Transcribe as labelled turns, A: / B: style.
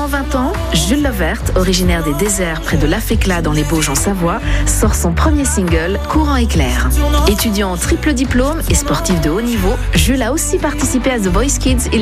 A: 20 ans, Jules Levert, originaire des déserts près de Laféclat dans les Bauges en Savoie, sort son premier single, Courant éclair. Étudiant en triple diplôme et sportif de haut niveau, Jules a aussi participé à The Voice Kids